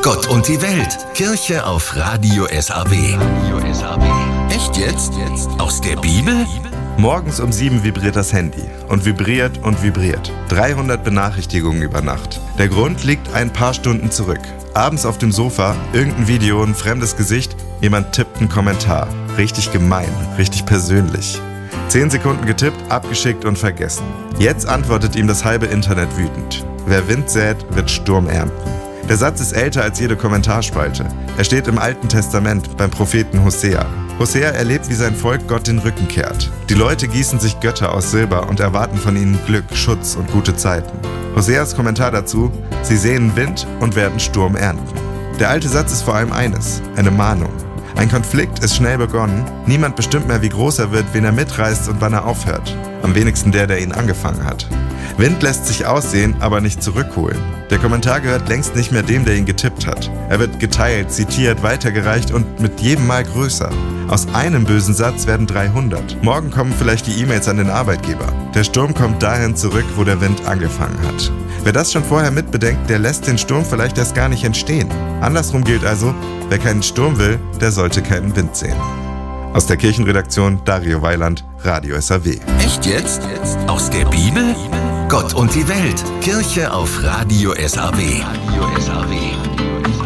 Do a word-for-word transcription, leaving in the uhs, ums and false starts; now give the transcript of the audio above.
Gott und die Welt. Kirche auf Radio S A W. Radio S A W. Echt jetzt? Aus der Bibel? Morgens um sieben vibriert das Handy und vibriert und vibriert. dreihundert Benachrichtigungen über Nacht. Der Grund liegt ein paar Stunden zurück. Abends auf dem Sofa, irgendein Video, ein fremdes Gesicht, jemand tippt einen Kommentar. Richtig gemein, richtig persönlich. Zehn Sekunden getippt, abgeschickt und vergessen. Jetzt antwortet ihm das halbe Internet wütend. Wer Wind sät, wird Sturm ernten. Der Satz ist älter als jede Kommentarspalte. Er steht im Alten Testament beim Propheten Hosea. Hosea erlebt, wie sein Volk Gott den Rücken kehrt. Die Leute gießen sich Götter aus Silber und erwarten von ihnen Glück, Schutz und gute Zeiten. Hoseas Kommentar dazu: Sie sehen Wind und werden Sturm ernten. Der alte Satz ist vor allem eines: eine Mahnung. Ein Konflikt ist schnell begonnen. Niemand bestimmt mehr, wie groß er wird, wen er mitreißt und wann er aufhört. Am wenigsten der, der ihn angefangen hat. Wind lässt sich aussehen, aber nicht zurückholen. Der Kommentar gehört längst nicht mehr dem, der ihn getippt hat. Er wird geteilt, zitiert, weitergereicht und mit jedem Mal größer. Aus einem bösen Satz werden dreihundert. Morgen kommen vielleicht die E-Mails an den Arbeitgeber. Der Sturm kommt dahin zurück, wo der Wind angefangen hat. Wer das schon vorher mitbedenkt, der lässt den Sturm vielleicht erst gar nicht entstehen. Andersrum gilt also: Wer keinen Sturm will, der sollte keinen Wind sehen. Aus der Kirchenredaktion Dario Weiland, Radio S A W. Echt jetzt? Aus der Bibel? Gott und die Welt. Kirche auf Radio S A W. Radio S A W.